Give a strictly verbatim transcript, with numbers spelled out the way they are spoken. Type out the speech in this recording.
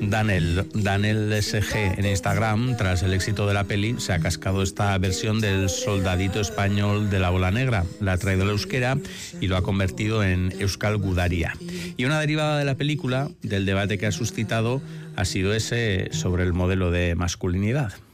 Danel, Danel S G en Instagram, tras el éxito de la peli, se ha cascado esta versión del soldadito español de la bola negra. La ha traído al euskera y lo ha convertido en Euskal Gudaria. Y una derivada de la película, del debate que ha suscitado, ha sido ese sobre el modelo de masculinidad.